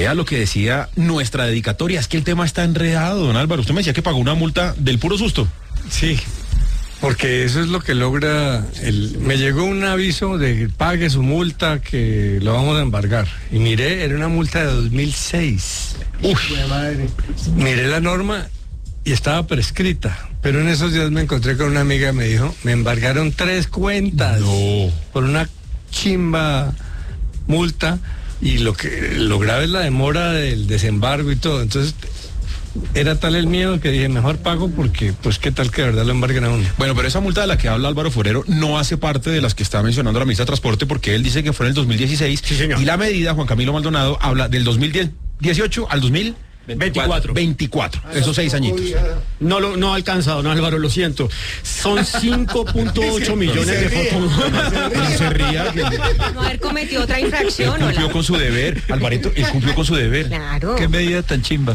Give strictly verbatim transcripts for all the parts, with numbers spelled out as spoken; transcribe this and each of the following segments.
vea lo que decía nuestra dedicatoria, es que el tema está enredado, don Álvaro. Usted me decía que pagó una multa del puro susto. Sí, porque eso es lo que logra. El, me llegó un aviso de que pague su multa, que lo vamos a embargar. Y miré, era una multa de dos mil seis. Uf, madre. Miré la norma y estaba prescrita. Pero en esos días me encontré con una amiga y me dijo, me embargaron tres cuentas. No. Por una chimba multa. Y lo que lo grave es la demora del desembargo y todo. Entonces era tal el miedo que dije, mejor pago, porque pues qué tal que de verdad lo embarguen a uno. Bueno, pero esa multa de la que habla Álvaro Forero no hace parte de las que está mencionando la ministra de Transporte, porque él dice que fue en el dos mil dieciséis. Sí, señor. Y la medida, Juan Camilo Maldonado, habla del dos mil dieciocho al dos mil veinticuatro. veinticuatro, esos seis añitos. No lo no ha alcanzado, no, Álvaro, lo siento. Son cinco punto ocho millones de fotos. No se ría. No haber cometido otra Él infracción. cumplió Hola. con su deber, Alvarito, él cumplió con su deber. Claro. Qué medida tan chimba.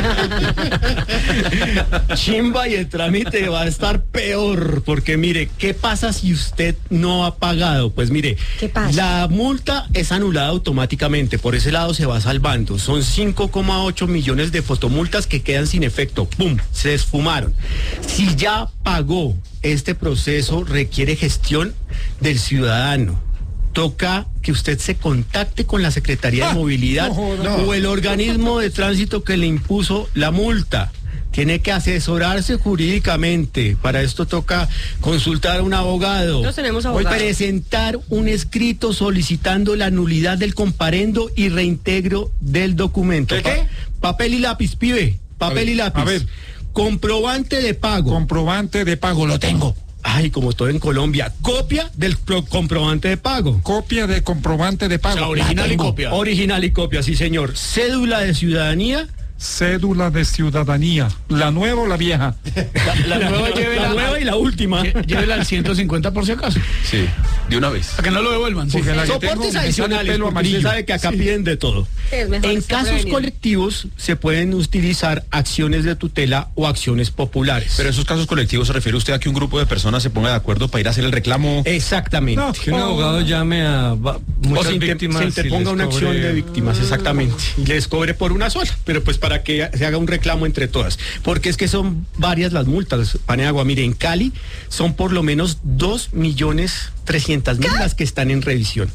Chimba, y el trámite va a estar peor, porque mire, ¿qué pasa si usted no ha pagado? Pues mire, ¿Qué pasa? la multa es anulada automáticamente, por ese lado se va salvando. Son cinco coma ocho millones de fotomultas que quedan sin efecto. ¡Pum! Se esfumaron. Si ya pagó, este proceso requiere gestión del ciudadano. Toca que usted se contacte con la Secretaría de Movilidad no, no. o el organismo de tránsito que le impuso la multa. Tiene que asesorarse jurídicamente. Para esto toca consultar a un abogado. Nosotros tenemos Hoy abogado. presentar un escrito solicitando la nulidad del comparendo y reintegro del documento. ¿Qué, qué? Pa- papel y lápiz, pibe. Papel A ver, y lápiz. a ver. Comprobante de pago. Comprobante de pago, lo tengo. Ay, como todo en Colombia. Copia del pro- comprobante de pago. Copia de comprobante de pago. O sea, original La y tengo. copia. Original y copia, sí, señor. Cédula de ciudadanía. Cédula de ciudadanía. ¿La nueva o la vieja? La, la nueva, la nueva y la última. Llévela al ciento cincuenta por si acaso. Sí, de una vez. Para que no lo devuelvan. Sí. Porque la que tengo Soportes me sale adicionales, pelo porque amarillo. usted sabe que acá piden de todo. Es mejor En estar casos prevenido. colectivos se pueden utilizar acciones de tutela o acciones populares. Pero esos casos colectivos, ¿se refiere usted a que un grupo de personas se ponga de acuerdo para ir a hacer el reclamo? Exactamente. No, Que un abogado llame a va- O muchas se, inter- víctimas. se y interponga les una acción cobre- de víctimas, exactamente. Y les cobre por una sola, pero pues para que se haga un reclamo entre todas. Porque es que son varias las multas, Paniagua. Mire, en Cali son por lo menos dos millones trescientas mil las que están en revisión.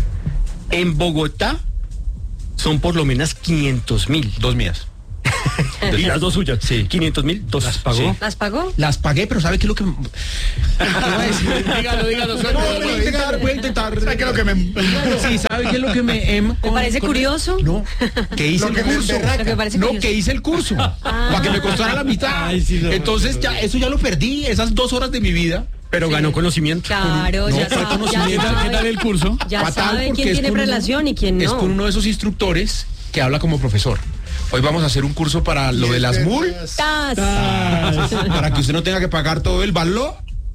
En Bogotá son por lo menos quinientos mil. Dos mías. Y las dos suyas. Sí. quinientos mil, dos. ¿Las pagó? ¿Las pagó? Las pagué, pero ¿sabe qué es lo que...? Dígalo, dígalo. No, voy a intentar, voy a intentar. ¿Sabe qué es lo que me... Sí, ¿sabe qué es lo que me... em, ¿Me con- parece con- curioso? No, que hice Lo el que me curso. emberraca. Lo que parece No, curioso. que hice el curso. Para que me costara la mitad. Ay, sí, no, Entonces no, ya, eso ya lo perdí, esas dos horas de mi vida. Pero ganó conocimiento. Claro, No, ya fue sabe, ya conocimiento. sabe. ¿Qué tal el curso? Ya Fatal, sabe porque quién es tiene con uno- relación y quién no. Es con uno de esos instructores que habla como profesor. Hoy vamos a hacer un curso para lo de las multas, Tas. para que usted no tenga que pagar todo el valor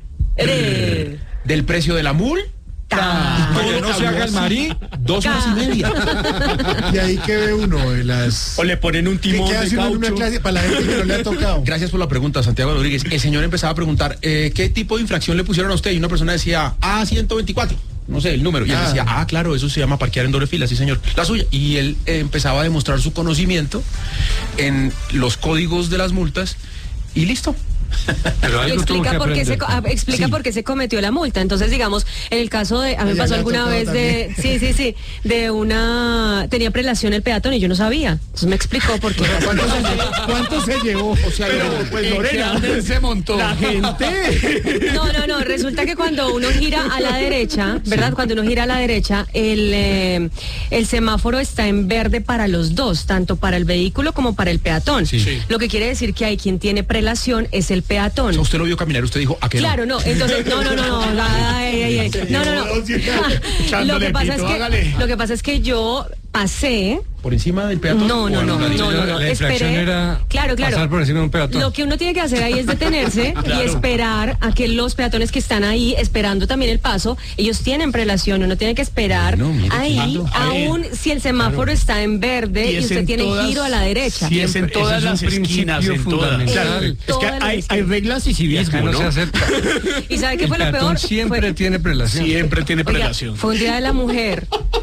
Eh, del precio de la multa. tas. Todo Que lo no que se habló haga el así, marí. Dos horas y media. Y ahí que ve uno de las... O le ponen un ¿Qué, timón qué de hace uno en una caucho. clase para la gente que no le ha tocado? Gracias por la pregunta, Santiago Rodríguez. El señor empezaba a preguntar, eh, ¿qué tipo de infracción le pusieron a usted? Y una persona decía, A ciento veinticuatro. No sé, el número. Y él Ah. decía, ah, claro, eso se llama parquear en doble fila, sí, señor. La suya. Y él eh, empezaba a demostrar su conocimiento en los códigos de las multas y listo. Pero Y algo tuvo explica que por qué se aprender. co- ah, explica Sí. por qué se cometió la multa. Entonces, digamos, en el caso de a mí me Ella pasó le ha alguna tocado vez de sí, sí, sí, de una tenía prelación el peatón y yo no sabía. Entonces me explicó por qué. ¿Cuánto se, lle- cuánto se llevó? O sea, Pero, yo- pues, ¿En qué Lorena, orden se montó? la gente. No, no, no, resulta que cuando uno gira a la derecha, ¿verdad? Cuando uno gira a la derecha, el eh, el semáforo está en verde para los dos, tanto para el vehículo como para el peatón. Sí. Sí. Lo que quiere decir que hay quien tiene prelación es el peatón. o sea, usted lo vio caminar, usted dijo, ¿a qué no? Claro, no, entonces, no, no, no, no, ay, ay, ay, no, no, no. Lo Echándole que pasa es pito, que, hágale. lo que pasa es que yo pasé, ¿Por encima del peatón? no, no, ¿O a no, los no, lados? no, no, La infracción esperé, era claro, claro. pasar por encima de un peatón. Lo que uno tiene que hacer ahí es detenerse y esperar a que los peatones que están ahí esperando también el paso, ellos tienen prelación, uno tiene que esperar No, mire, ahí, claro. aún si el semáforo está en verde Y y, es usted en tiene todas- giro a la derecha. Sí, es en Siempre, todas ese las es un esquinas, principio en todas. fundamental. Claro, es que Todas las hay, esquinas. hay reglas y Y acá civismo, no ¿no? se acepta. ¿Y sabe qué El fue lo peatón peor? siempre Fue- tiene prelación. Siempre tiene Oiga, prelación. fue un día de la mujer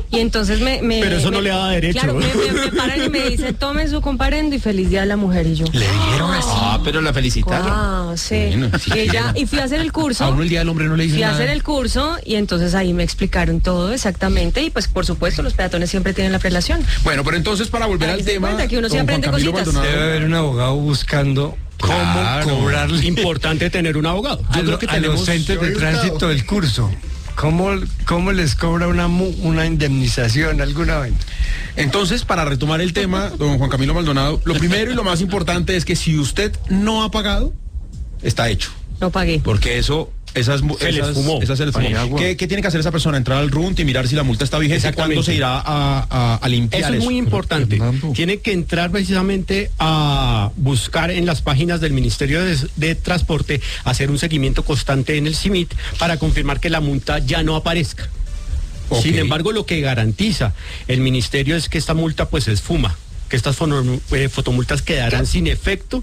Y entonces me... me Pero eso no me- le daba derecho. Claro, me, me- me paran y me dicen, tome su comparendo y feliz día a la mujer. Y yo, Le dijeron así. Ah, pero la felicitaron. wow, sí. Bueno, sí, y, ella, sí. y fui a hacer el curso. A uno el día del hombre no le dicen Fui a nada. hacer el curso y entonces ahí me explicaron todo exactamente. Y pues por supuesto los peatones siempre tienen la prelación. Bueno, pero entonces para volver Para al que se tema, cuenta que uno sí don Juan aprende Camilo cositas. Maldonado, Debe haber un abogado buscando cómo Claro. cobrarle Importante tener un abogado. a, Yo creo lo- que a tenemos- los entes yo de he hurtado. tránsito del curso. ¿Cómo, cómo les cobra una, mu- una indemnización alguna vez? Entonces, para retomar el tema, don Juan Camilo Maldonado, lo primero y lo más importante es que si usted no ha pagado, está hecho. No pagué. Porque eso, esas, mu- Se les esas, fumó. esas se les fumó. Ay, agua. ¿Qué, qué tiene que hacer esa persona? Entrar al R U N T y mirar si la multa está vigente y Exactamente. cuándo se irá a, a- a limpiar Eso es eso. muy importante. Fernando. Tiene que entrar precisamente a buscar en las páginas del Ministerio de, de Transporte, hacer un seguimiento constante en el C I M I T para confirmar que la multa ya no aparezca. Ok. Sin embargo, lo que garantiza el ministerio es que esta multa pues se esfuma, que estas fono- eh, fotomultas quedarán sin efecto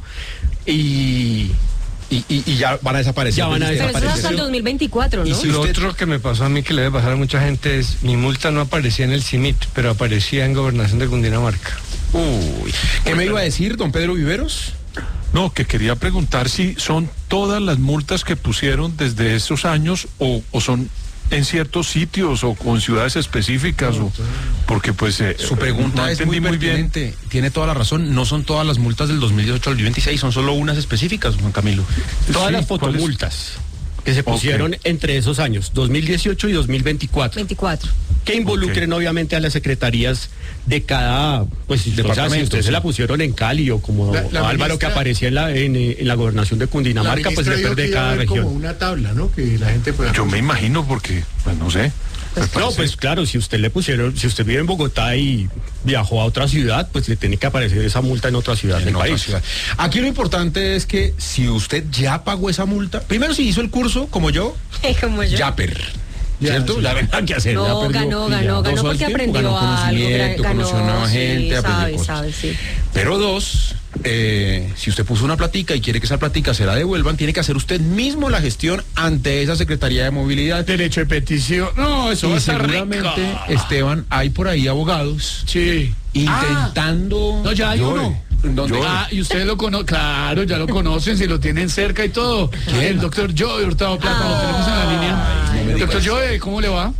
y Y, y- y ya van a desaparecer. Ya van a Pero eso es desaparecer. hasta el dos mil veinticuatro, Y ¿no? si Lo usted- otro que me pasó a mí que le debe pasar a mucha gente es, mi multa no aparecía en el C I M I T, pero aparecía en Gobernación de Cundinamarca. Uy, ¿qué me iba a decir, don Pedro Viveros? No, que quería preguntar si son todas las multas que pusieron desde estos años o, o son en ciertos sitios o con ciudades específicas, o porque pues eh, Su pregunta no es entendí muy pertinente. Tiene toda la razón. No son todas las multas del dos mil dieciocho al dos mil veintiséis, son solo unas específicas, Juan Camilo. todas Sí, las ¿cuáles? fotomultas que se pusieron Ok. entre esos años, dos mil dieciocho y dos mil veinticuatro. veinticuatro. Que involucren obviamente a las secretarías de cada, pues si, o sea, si Departamento, ustedes sí. se la pusieron en Cali o como La- la Álvaro ministra- que aparecía en la, en, eh, en la gobernación de Cundinamarca, pues La ministra dijo depende que de iba a cada haber como región. una tabla, ¿no? Que la gente pueda... Yo me imagino porque, pues no sé. me No, parece- pues claro, si usted le pusieron, si usted vive en Bogotá y viajó a otra ciudad, pues le tiene que aparecer esa multa en otra ciudad En del otra país. ciudad. Aquí lo importante es que si usted ya pagó esa multa, primero si hizo el curso, como yo, Como yo. Yaper. Ya, ¿Cierto? sí. Ya ven qué hacer. ya No, perdió. ganó, Y ya. ganó, Dos ganó horas porque de tiempo, aprendió ganó algo, conocimiento, ganó, conoció nueva sí, gente, aprendió sabe, cosas. sabe, sí. Pero dos, eh, si usted puso una platica y quiere que esa platica se la devuelvan, tiene que hacer usted mismo la gestión ante esa Secretaría de Movilidad. Derecho de petición. No, eso va a Y estar seguramente, rico. Esteban, hay por ahí abogados Sí. intentando... Ah, no, ya hay Yo, uno. ¿dónde? Ah, y ustedes lo conocen, claro, ya lo conocen, si lo tienen cerca y todo. El doctor Joe Hurtado Plata, lo tenemos en la línea. me Doctor digas. Joe, ¿cómo le va?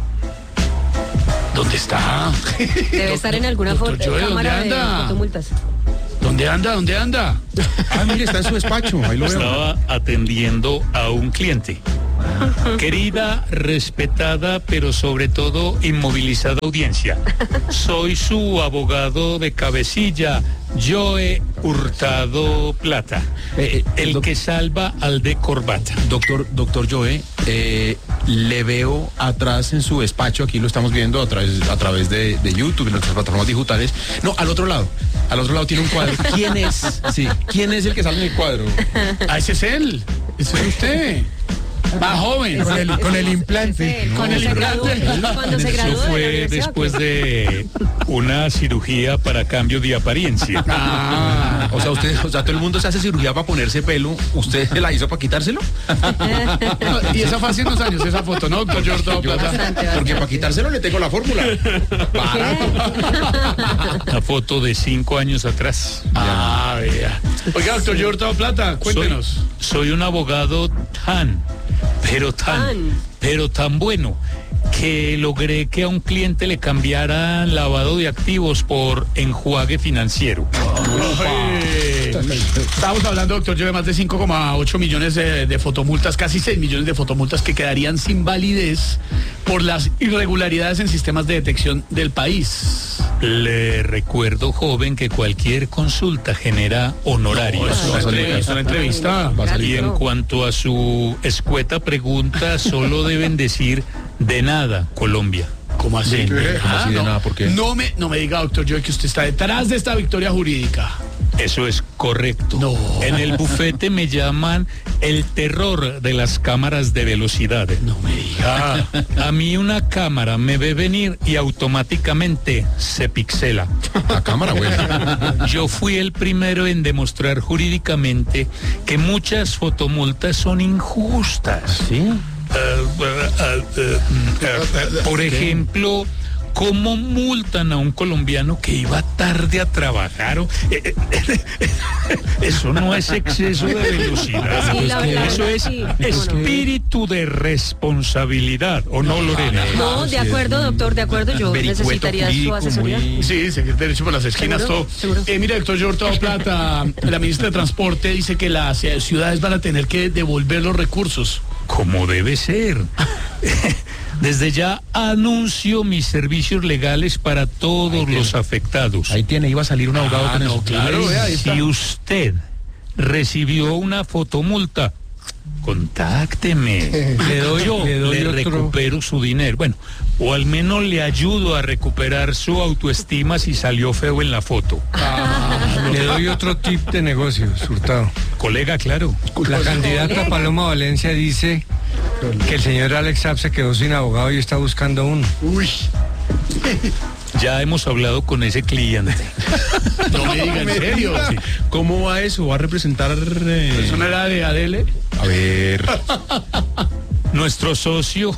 ¿Dónde está? Debe estar en alguna Doctor fo- Joe, cámara ¿dónde de anda? fotomultas. ¿Dónde anda? ¿Dónde anda? Ah, mire, está en su despacho, ahí lo veo. Estaba atendiendo a un cliente. Querida, respetada, pero sobre todo inmovilizada audiencia. Soy su abogado de cabecilla, Joe Hurtado Plata, Eh, eh, el doc- que salva al de corbata. Doctor, doctor Joe, eh, le veo atrás en su despacho, aquí lo estamos viendo a través, a través de, de YouTube y nuestras plataformas digitales. No, al otro lado, al otro lado tiene un cuadro. ¿Quién es? Sí, ¿quién es el que sale en el cuadro? Ah, ese es él. Ese es usted. Más joven. Con el, con el implante. Ese, Con cuando el se graduó- implante. Cuando se Eso graduó de la fue universidad, después ¿o qué? de una cirugía para cambio de apariencia. Ah, O sea, usted, o sea, todo el mundo se hace cirugía para ponerse pelo. ¿Usted se la hizo para quitárselo? no, y esa fue hace unos años, esa foto, ¿no, doctor Joe Hurtado Plata? Bastante, Porque para bastante. quitárselo le tengo la fórmula. Barato. Una foto de cinco años atrás. Ah, vea. Oiga, doctor Joe Hurtado Plata, cuéntenos. Soy, soy un abogado tan, pero tan, Tan. pero tan bueno que logré que a un cliente le cambiara lavado de activos por enjuague financiero. Eh, Estábamos hablando, doctor, yo de más de cinco coma ocho millones de, de fotomultas, casi seis millones de fotomultas que quedarían sin validez por las irregularidades en sistemas de detección del país. Le recuerdo, joven, que cualquier consulta genera honorarios. Es una entrevista, es una entrevista. Va a salir. Y en cuanto a su escueta pregunta, solo deben decir de nada, Colombia. ¿Cómo así? ¿Cómo así de no, nada? ¿Por qué? No me, no me diga, doctor, yo que usted está detrás de esta victoria jurídica. Eso es correcto. No. En el bufete me llaman el terror de las cámaras de velocidad. No me diga. A mí una cámara me ve venir y automáticamente se pixela. La cámara, güey. Yo fui el primero en demostrar jurídicamente que muchas fotomultas son injustas. ¿Sí? Eh, eh, eh, eh, eh, por ejemplo, ¿Cómo multan a un colombiano que iba tarde a trabajar? Eh, eh, eso no es exceso de velocidad. Sí, la verdad, Eso es sí. espíritu de responsabilidad, ¿o no, Lorena? No, de acuerdo, doctor, de acuerdo, yo vericueto necesitaría su jurídico asesoría. muy- Sí, se derecho por las esquinas, ¿Seguro? todo. ¿Seguro? Eh, mira, doctor Hurtado Plata, la ministra de Transporte dice que las eh, ciudades van a tener que devolver los recursos. Como debe ser. Desde ya anuncio mis servicios legales para todos los afectados. Ahí tiene, iba a salir un abogado Ah, con no, eso. claro, vea, ahí está. Si usted recibió una fotomulta, contácteme. Le doy- Yo le doy otro- recupero su dinero. Bueno, o al menos le ayudo a recuperar su autoestima si salió feo en la foto. Le doy otro tip de negocios, Hurtado. Colega, claro. La candidata Paloma Valencia dice que el señor Alex Saab se quedó sin abogado y está buscando uno. Uy, Ya hemos hablado con ese cliente. no me diga, en serio. Sí. ¿Cómo va eso? ¿Va a representar? eh, ¿Eso no era de Adele? A ver. Nuestro socio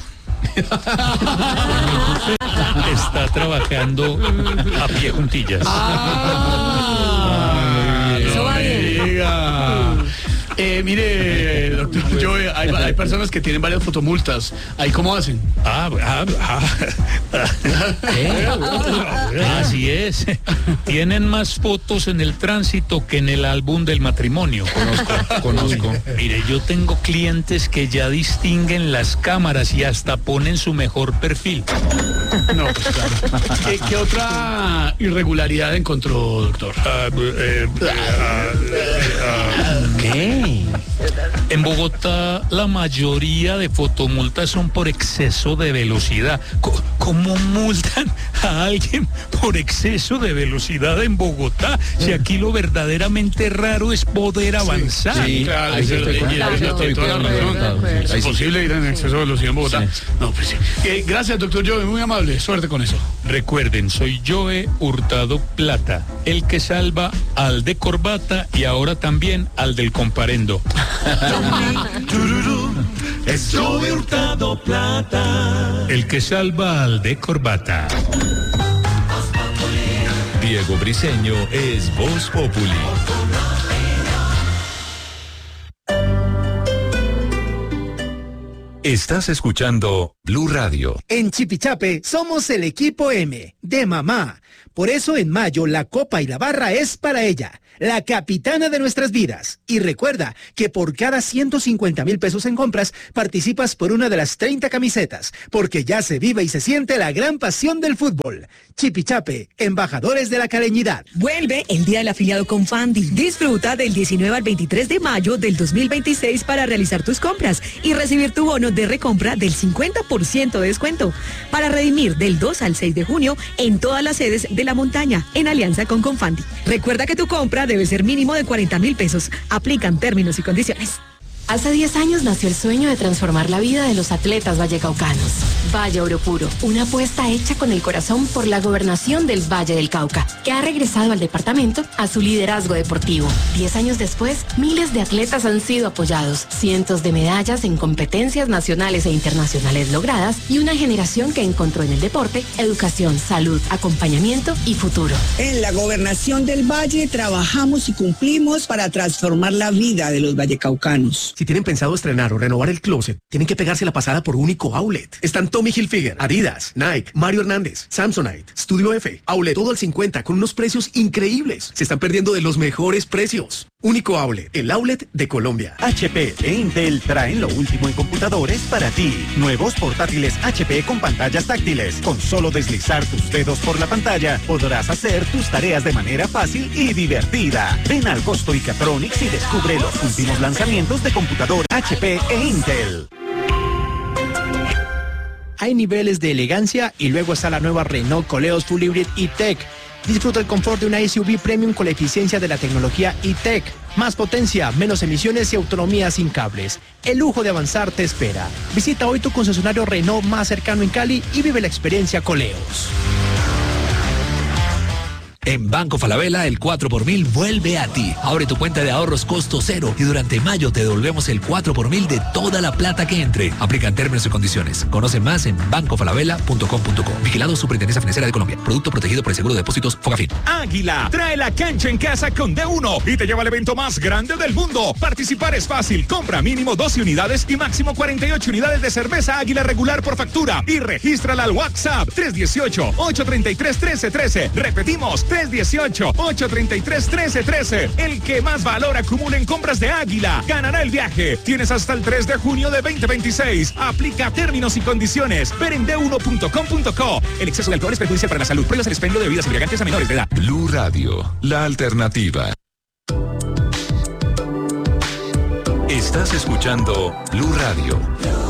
está trabajando a pie juntillas. Ah, Eso va no me bien. diga. Eh, mire, doctor Joe, hay, hay personas que tienen varias fotomultas. ¿Ahí cómo hacen? Ah, ah, ah. Así es. Tienen más fotos en el tránsito que en el álbum del matrimonio. Conozco, conozco. Mire, yo tengo clientes que ya distinguen las cámaras y hasta ponen su mejor perfil. No, pues claro. ¿Qué, qué otra irregularidad encontró, doctor? Ah, eh, ah, ah, ¿Qué? En Bogotá la mayoría de fotomultas son por exceso de velocidad. Co- ¿Cómo multan a alguien por exceso de velocidad en Bogotá? Si aquí lo verdaderamente raro es poder avanzar. Sí, Claro, ahí sí eso- estoy con- y- y- Claro, y- estoy toda la de razón. acuerdo. Es Ahí sí. imposible ir en exceso de velocidad en Bogotá. Sí. No, pues sí. Eh, gracias, doctor Joe, muy amable. Suerte con eso. Recuerden, soy Joe Hurtado Plata, el que salva al de corbata y ahora también al del comparendo. Es Joe Hurtado Plata. El que salva al de corbata. Diego Briseño es Voz Populi. Estás escuchando Blue Radio. En Chipichape somos el equipo M, de mamá. Por eso en mayo la copa y la barra es para ella, la capitana de nuestras vidas. Y recuerda que por cada ciento cincuenta mil pesos en compras participas por una de las treinta camisetas, porque ya se vive y se siente la gran pasión del fútbol. Chipichape, embajadores de la caleñidad. Vuelve el Día del Afiliado con Fandi. Disfruta del diecinueve al veintitrés de mayo del dos mil veintiséis para realizar tus compras y recibir tu bono de recompra del cincuenta por ciento de descuento. Para redimir del dos al seis de junio en todas las sedes de la montaña, en alianza con Confandi. Recuerda que tu compra debe ser mínimo de cuarenta mil pesos. Aplican términos y condiciones. Hace diez años nació el sueño de transformar la vida de los atletas vallecaucanos. Valle Oro Puro, una apuesta hecha con el corazón por la gobernación del Valle del Cauca, que ha regresado al departamento a su liderazgo deportivo. Diez años después, miles de atletas han sido apoyados, cientos de medallas en competencias nacionales e internacionales logradas y una generación que encontró en el deporte educación, salud, acompañamiento y futuro. En la gobernación del Valle trabajamos y cumplimos para transformar la vida de los vallecaucanos. Si tienen pensado estrenar o renovar el closet, tienen que pegarse la pasada por Único Outlet. Están Tommy Hilfiger, Adidas, Nike, Mario Hernández, Samsonite, Studio F, Outlet, todo al cincuenta con unos precios increíbles. Se están perdiendo de los mejores precios. Único Outlet, el outlet de Colombia. H P e Intel traen lo último en computadores para ti. Nuevos portátiles H P con pantallas táctiles. Con solo deslizar tus dedos por la pantalla, podrás hacer tus tareas de manera fácil y divertida. Ven al Costo Icatronics y descubre los últimos lanzamientos de computador H P e Intel. Hay niveles de elegancia y luego está la nueva Renault Koleos Full Hybrid E-Tech. Disfruta el confort de una S U V premium con la eficiencia de la tecnología E-Tech. Más potencia, menos emisiones y autonomía sin cables. El lujo de avanzar te espera. Visita hoy tu concesionario Renault más cercano en Cali y vive la experiencia Koleos. En Banco Falabella, el cuatro por mil vuelve a ti. Abre tu cuenta de ahorros costo cero y durante mayo te devolvemos el cuatro por mil de toda la plata que entre. Aplican términos y condiciones. Conoce más en banco falabella punto com punto co. Vigilado Superintendencia Financiera de Colombia. Producto protegido por el Seguro de Depósitos Fogafín. Águila trae la cancha en casa con D uno y te lleva al evento más grande del mundo. Participar es fácil. Compra mínimo doce unidades y máximo cuarenta y ocho unidades de cerveza Águila regular por factura y regístrala al WhatsApp tres uno ocho, ocho tres tres, uno tres uno tres. Repetimos, tres uno ocho, ocho tres tres, uno tres uno tres. El que más valor acumule en compras de Águila ganará el viaje. Tienes hasta el tres de junio de veinte veintiséis. Aplica términos y condiciones. Ver en d uno punto com punto co. El exceso de alcohol es perjudicial para la salud. Prohíbas el expendio de bebidas embriagantes a menores de edad. Blue Radio, la alternativa. Estás escuchando Blue Radio.